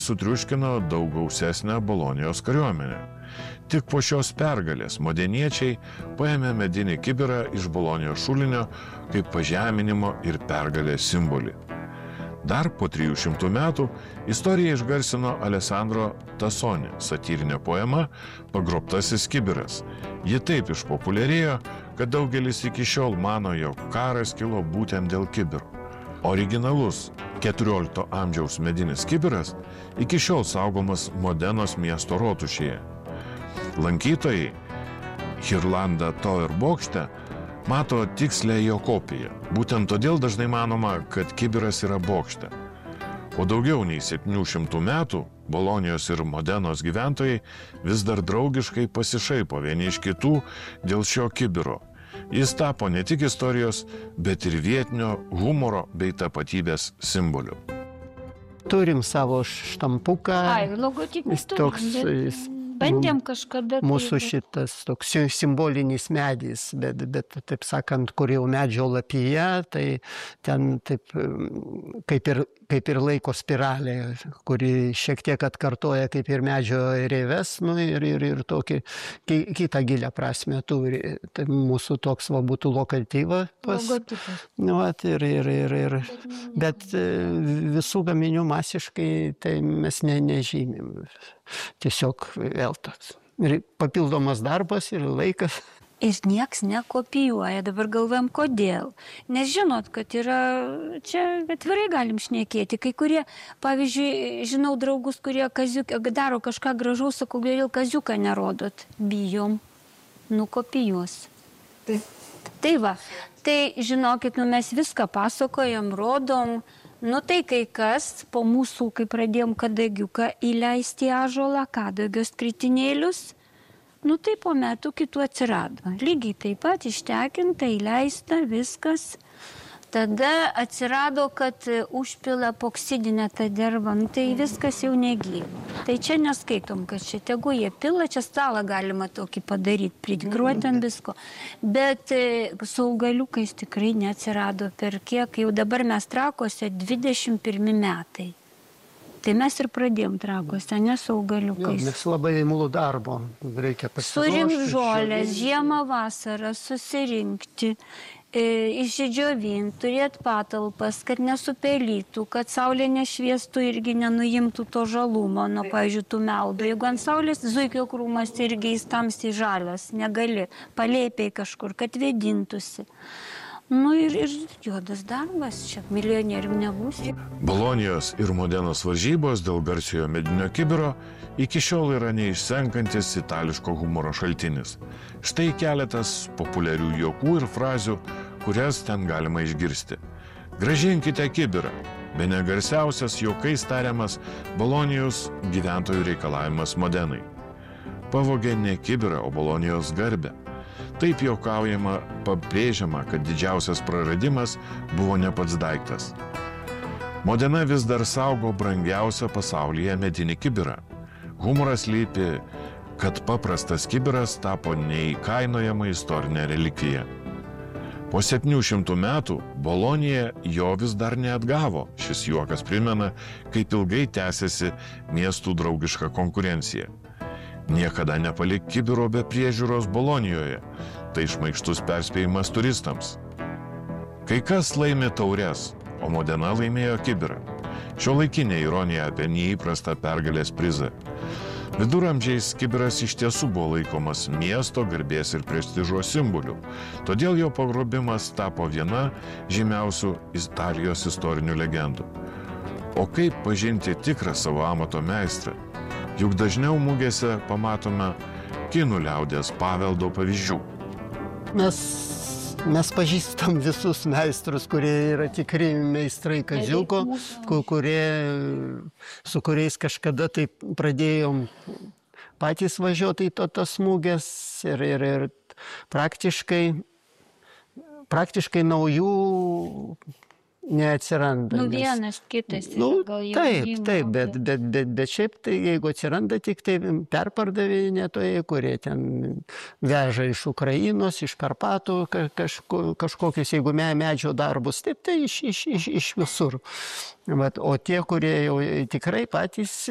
sutriuškino daug gausesnę Bolonijos kariuomenę. Tik po šios pergalės moderniečiai paėmė medinį kibirą iš Bolonijos šulinio kaip pažeminimo ir pergalės simbolį. Dar po 300 metų istoriją išgarsino Alessandro Tassoni satyrinė poema Pagrobtasis kibiras. Ji taip išpopuliarėjo, kad daugelis iki šiol mano, jog karas kilo būtent dėl kibiro. Originalus 14 amžiaus medinis kibiras iki šiol saugomas Modenos miesto rotušėje. Lankytojai Hirlanda Tower bokšte mato tikslę jo kopiją. Būtent todėl dažnai manoma, kad kibiras yra bokšte. Po daugiau nei 700 metų Bolonijos ir Modenos gyventojai vis dar draugiškai pasišaipo vieni iš kitų dėl šio kibiro. Jis tapo ne tik istorijos, bet ir vietinio humoro bei tapatybės simboliu. Turim savo štampuką. Logotipas Toks bandėm kažkada. Mūsų šitas toks simbolinis medis, bet taip sakant, kur jau medžio lapyje, tai ten taip kaip ir laiko spiralė, kuri šiek tiek atkartoja kaip ir medžio rieves, ir tokį kitą gilią prasme turi. Tai mūsų toks būtų lokotyvas. Bet visų gaminių masiškai tai mes nežymim. Tiesiog vėl toks. Ir papildomas darbas ir laikas. Ir nieks nekopijuoja, dabar galvojam kodėl. Nes žinot, kad yra, čia atvirai galim šnekėti, kai kurie, pavyzdžiui, žinau draugus, kurie daro kažką gražaus, sakau, kodėl kaziuką nerodot, bijom, nukopijuos. Tai va, tai žinokit, mes viską pasakojam, rodom, tai kai kas po mūsų, kai pradėjom kadagiuką įleisti ąžuolą, kadagios kritinėlius, tai po metų kitų atsirado. Lygiai taip pat ištekinta, įleista, viskas. Tada atsirado, kad užpila epoksidinę tą dervą, tai viskas jau negyva. Tai čia neskaitom, kad čia tegu jie pila, čia stalą galima tokį padaryti, pritikruoti ant visko. Bet su augaliukais tikrai neatsirado per kiek, jau dabar mes Trakuose 21 metai. Tai mes ir pradėjom Trakuose, ne su augaliukais. Mes labai imlų darbo, reikia pasiruošti. Surinkti žolės, žiemą, vasarą, susirinkti, išsidžiovinti, turėti patalpas, kad nesupelytų, kad saulė nešviestų irgi nenuimtų to žalumo, pavyzdžiui, tų meldų. Jeigu ant saulės zuikio krūmas irgi jis tamsiai žalias, negali, palėpiai kažkur, kad vėdintųsi. Ir juodas darbas, čia milijonierium nebūsi. Bolonijos ir Modenos varžybos dėl garsiojo medinio kibiro iki šiol yra neišsenkantis itališko humoro šaltinis. Štai keletas populiarių juokų ir frazių, kurias ten galima išgirsti. Grąžinkite kibirą. Bene garsiausias juokais tariamas Bolonijos gyventojų reikalavimas Modenai. Pavogė ne kibirą, o Bolonijos garbę. Taip juokaujama, pabrėžiama, kad didžiausias praradimas buvo ne pats daiktas. Modena vis dar saugo brangiausią pasaulyje medinį kibirą. Humoras lypi, kad paprastas kibiras tapo neįkainojama istorinė relikvija. Po 700 metų Bolonija jo vis dar neatgavo. Šis juokas primena, kaip ilgai tęsiasi miestų draugiška konkurencija. Niekada nepalik kibiro be priežiūros Bolonijoje. Tai šmaikštus perspėjimas turistams. Kai kas laimė taures, o Modena laimėjo kibirą. Šiuolaikinė ironija apie neįprastą pergalės prizą. Viduramžiais kibiras iš tiesų buvo laikomas miesto garbės ir prestižo simboliu. Todėl jo pagrobimas tapo viena žymiausių Italijos istorinių legendų. O kaip pažinti tikrą savo amato meistrą? Juk dažniau mugėse pamatome kinų liaudies paveldo pavyzdžių. Mes pažįstam visus meistrus, kurie yra tikri meistrai kaziuko, su kuriais kažkada taip pradėjom patys važiuoti į tas mugės ir praktiškai naujų neatsiranda. Vienas kitas. Taip, bet šiaip tai jeigu atsiranda tik tai perpardavinėtojai, kurie ten veža iš Ukrainos, iš Karpatų kažkokius, jeigu medžio darbus, taip tai iš visur. O tie, kurie jau tikrai patys